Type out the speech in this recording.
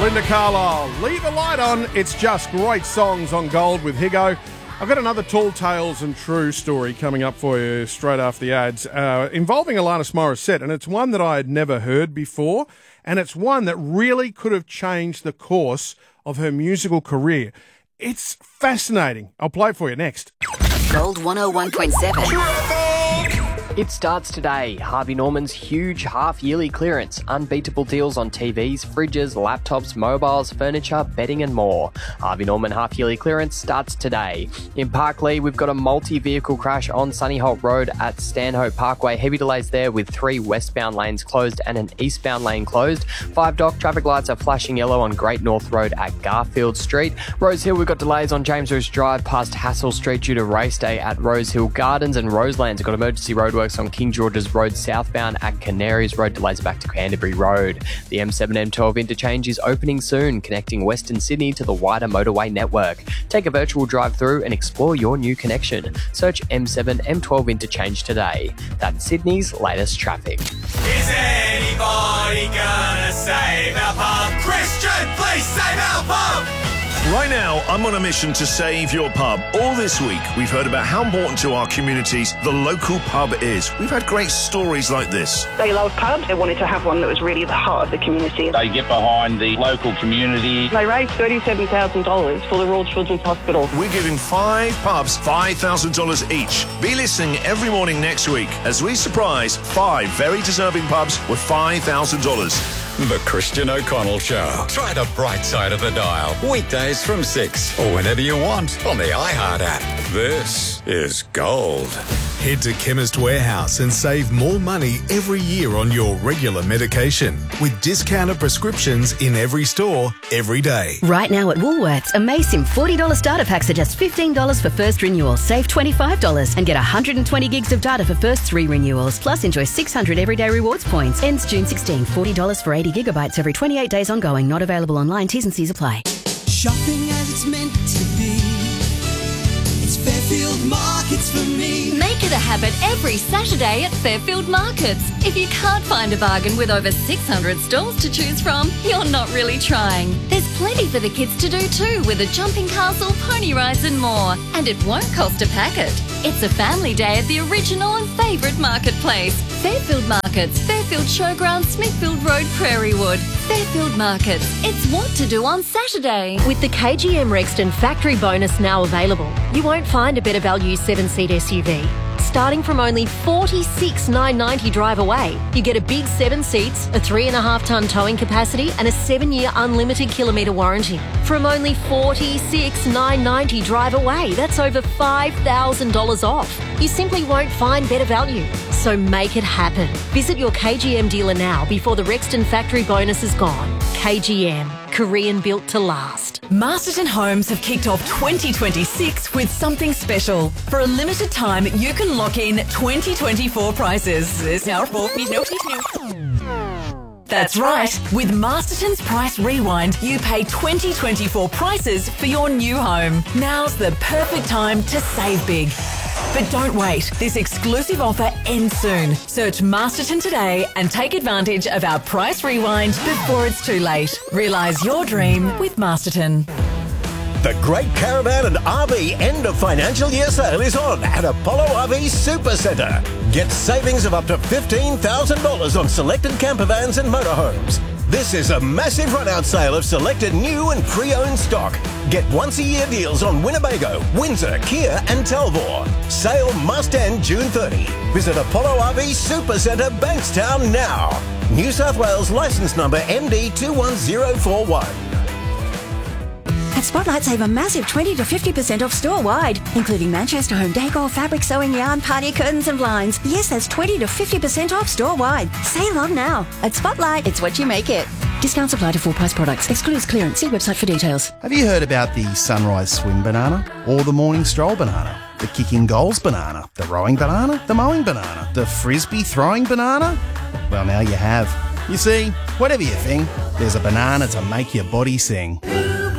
Linda Carlisle, leave a light on. It's just great songs on Gold with Higo. I've got another Tall Tales and True story coming up for you straight after the ads, involving Alanis Morissette, and it's one that I had never heard before, and it's one that really could have changed the course of her musical career. It's fascinating. I'll play it for you next. Gold 101.7. It starts today. Harvey Norman's huge half-yearly clearance. Unbeatable deals on TVs, fridges, laptops, mobiles, furniture, bedding and more. Harvey Norman half-yearly clearance starts today. In Parklea, we've got a multi-vehicle crash on Sunny Holt Road at Stanhope Parkway. Heavy delays there with 3 westbound lanes closed and an eastbound lane closed. 5 dock traffic lights are flashing yellow on Great North Road at Garfield Street. Rose Hill, we've got delays on James Roos Drive past Hassel Street due to race day at Rose Hill Gardens, and Roselands have got emergency roadworks on King George's Road southbound at Canaries Road. Delays back to Canterbury Road. The M7-M12 interchange is opening soon, connecting Western Sydney to the wider motorway network. Take a virtual drive through and explore your new connection. Search M7-M12 interchange today. That's Sydney's latest traffic. Is anybody gonna save our pub? Christian, please save our pub! Right now, I'm on a mission to save your pub. All this week, we've heard about how important to our communities the local pub is. We've had great stories like this. They love pubs. They wanted to have one that was really the heart of the community. They get behind the local community. They raised $37,000 for the Royal Children's Hospital. We're giving 5 pubs $5,000 each. Be listening every morning next week as we surprise 5 very deserving pubs with $5,000. The Christian O'Connell Show. Try the bright side of the dial. Weekdays from 6 or whenever you want on the iHeart app. This is Gold. Head to Chemist Warehouse and save more money every year on your regular medication with discounted prescriptions in every store, every day. Right now at Woolworths, Amasim $40 starter packs are just $15 for first renewal. Save $25 and get 120 gigs of data for first 3 renewals. Plus enjoy 600 everyday rewards points. Ends June 16. $40 for 80 gigabytes every 28 days ongoing. Not available online. T's and C's apply. Shopping as it's meant to be. It's Fairfield Markets for me. Make it a habit every Saturday at Fairfield Markets. If you can't find a bargain with over 600 stalls to choose from, you're not really trying. There's plenty for the kids to do too, with a jumping castle, pony rides and more. And it won't cost a packet. It's a family day at the original and favourite marketplace. Fairfield Markets, Fairfield Showground, Smithfield Road, Prairiewood. Fairfield Markets. It's what to do on Saturday. With the KGM Rexton factory bonus now available, you won't find a better value 7-seat SUV. Starting from only $46,990 drive away, you get a big 7 seats, a 3.5-tonne towing capacity and a 7-year unlimited kilometre warranty. From only $46,990 drive away, that's over $5,000 off. You simply won't find better value. So make it happen. Visit your KGM dealer now before the Rexton factory bonus is gone. KGM, Korean built to last. Masterton Homes have kicked off 2026 with something special. For a limited time, you can lock in 2024 prices. That's right. With Masterton's Price Rewind, you pay 2024 prices for your new home. Now's the perfect time to save big. But don't wait. This exclusive offer ends soon. Search Masterton today and take advantage of our Price Rewind before it's too late. Realise your dream with Masterton. The Great Caravan and RV End of Financial Year Sale is on at Apollo RV Supercentre. Get savings of up to $15,000 on selected campervans and motorhomes. This is a massive run-out sale of selected new and pre-owned stock. Get once-a-year deals on Winnebago, Windsor, Kia and Talbot. Sale must end June 30. Visit Apollo RV Supercentre, Bankstown now. New South Wales licence number MD21041. At Spotlight, save a massive 20 to 50% off store-wide, including Manchester home decor, fabric, sewing yarn, party curtains and blinds. Yes, that's 20 to 50% off store-wide. Sale on now. At Spotlight, it's what you make it. Discounts apply to full-price products. Excludes clearance. See website for details. Have you heard about the sunrise swim banana? Or the morning stroll banana? The kicking goals banana? The rowing banana? The mowing banana? The frisbee throwing banana? Well, now you have. You see, whatever you think, there's a banana to make your body sing.